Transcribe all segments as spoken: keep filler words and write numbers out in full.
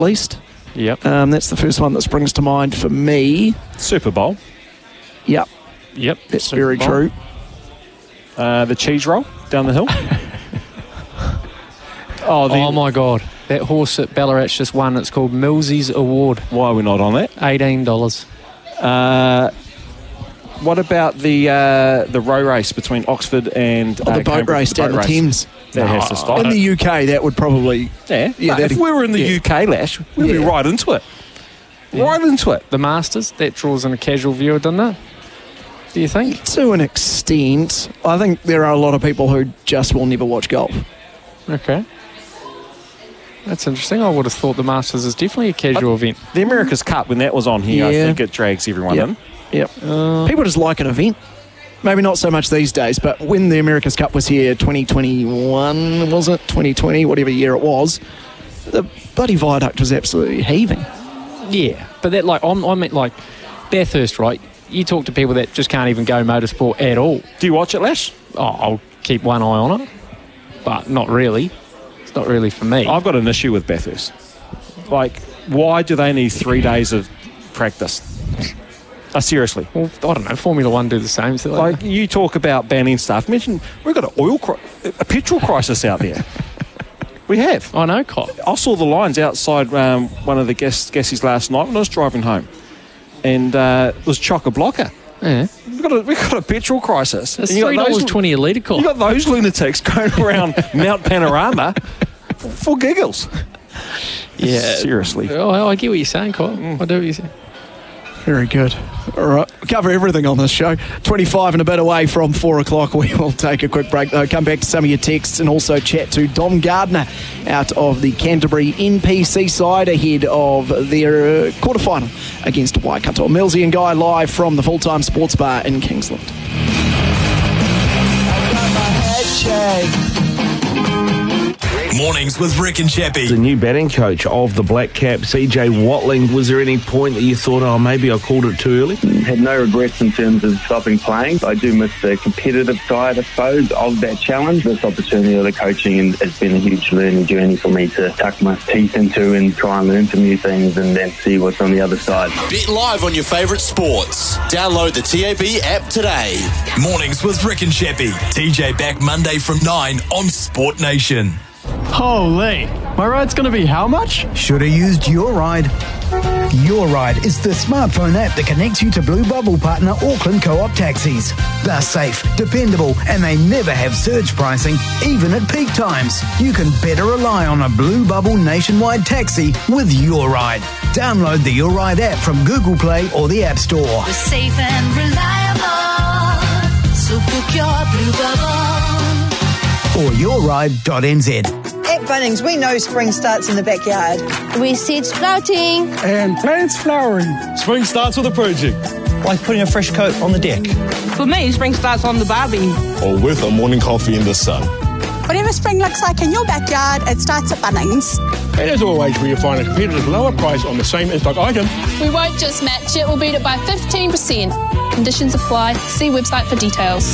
least. Yep. Um, that's the first one that springs to mind for me. Super Bowl. Yep. Yep. That's Super very Bowl. true. Uh, the cheese roll down the hill. oh, the, oh, my God. That horse at Ballarat just won. It's called Millsy's Award. Why are we not on that? eighteen dollars. Uh, what about the uh, the row race between Oxford and Oh, uh, the boat Cambridge? race The down boat the race. Thames. That has to stop. In the U K, that would probably... yeah, Yeah, But if that'd- we were in the yeah. U K, Lash, we'd be Yeah. right into it. Right into it. The Masters, that draws in a casual viewer, doesn't it? Do you think? To an extent. I think there are a lot of people who just will never watch golf. Okay. That's interesting. I would have thought the Masters is definitely a casual event. The America's Cup, when that was on here, I Yeah. think it drags everyone Yep. in. Yep. Uh, People just like an event. Maybe not so much these days, but when the America's Cup was here, twenty twenty-one, was it? twenty twenty, whatever year it was, the bloody viaduct was absolutely heaving. yeah. But that, like, I'm, I mean, like, Bathurst, right? You talk to people that just can't even go motorsport at all. Do you watch it, Lash? Oh, I'll keep one eye on it, but not really. It's not really for me. I've got an issue with Bathurst. Like, why do they need three days of practice? Uh, seriously. Well, I don't know. Formula One do the same. So like, Like, you talk about banning stuff. Imagine we've got an oil, cri- a petrol crisis out there. We have. I know, Cop. I saw the lines outside um, one of the gas gassies last night when I was driving home, and uh, it was chock a blocker. Yeah. We've got a, we've got a petrol crisis. It's And you got three those- dollars twenty a litre, Cop. You got those lunatics going around Mount Panorama for giggles. Yeah. Seriously. Oh, I get what you're saying, Cop. I do what you're saying. Very good. All right, we cover everything on this show. twenty-five and a bit away from four o'clock. We will take a quick break, though. Come back to some of your texts and also chat to Dom Gardner out of the Canterbury N P C side ahead of their uh, quarterfinal against Waikato. Millsy and Guy live from the Full-Time Sports Bar in Kingsland. Mornings with Rick and Chappie. The new batting coach of the Black Caps, C J Watling, was there any point that you thought, oh, maybe I called it too early? Had no regrets in terms of stopping playing. I do miss the competitive side, I suppose, of that challenge. This opportunity of the coaching has been a huge learning journey for me to tuck my teeth into and try and learn some new things and then see what's on the other side. Bet live on your favourite sports. Download the T A B app today. Mornings with Rick and Chappie. T J back Monday from nine on Sport Nation. Holy, my ride's going to be how much? Should have used Your Ride. Your Ride is the smartphone app that connects you to Blue Bubble partner Auckland Co-op taxis. They're safe, dependable, and they never have surge pricing, even at peak times. You can better rely on a Blue Bubble nationwide taxi with Your Ride. Download the Your Ride app from Google Play or the App Store. We're safe and reliable, so book your Blue Bubble. Or your ride dot n z. At Bunnings, we know spring starts in the backyard. We seed sprouting. And plants flowering. Spring starts with a project. Like putting a fresh coat on the deck. For me, spring starts on the barbie. Or with a morning coffee in the sun. Whatever spring looks like in your backyard, it starts at Bunnings. And as always, where you find a competitive lower price on the same in-stock item. We won't just match it, we'll beat it by fifteen percent. Conditions apply. See website for details.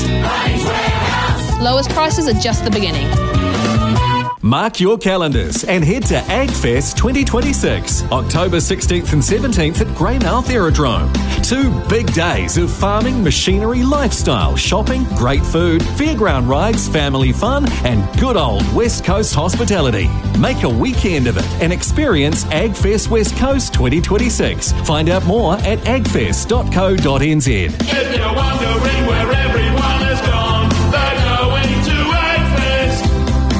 Lowest prices are just the beginning. Mark your calendars and head to AgFest twenty twenty-six, October sixteenth and seventeenth at Greymouth Aerodrome. Two big days of farming, machinery, lifestyle, shopping, great food, fairground rides, family fun, and good old West Coast hospitality. Make a weekend of it and experience AgFest West Coast twenty twenty-six. Find out more at agfest dot co dot n z. If you're wondering where everyone has gone, they're going to AgFest.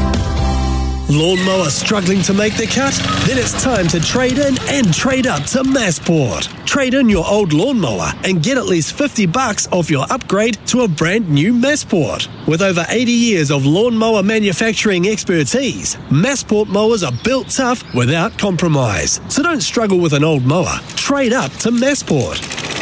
Lawnmower struggling to make the cut? Then it's time to trade in and trade up to Massport. Trade in your old lawnmower and get at least fifty bucks off your upgrade to a brand new Massport. With over eighty years of lawnmower manufacturing expertise, Massport mowers are built tough without compromise. So don't struggle with an old mower. Trade up to Massport.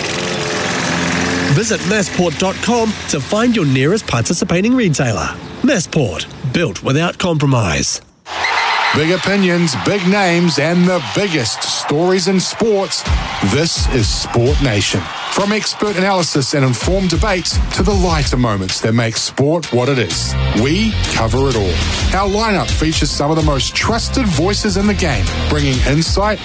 Visit massport dot com to find your nearest participating retailer. Massport, built without compromise. Big opinions, big names, and the biggest stories in sports. This is Sport Nation. From expert analysis and informed debate to the lighter moments that make sport what it is, we cover it all. Our lineup features some of the most trusted voices in the game, bringing insight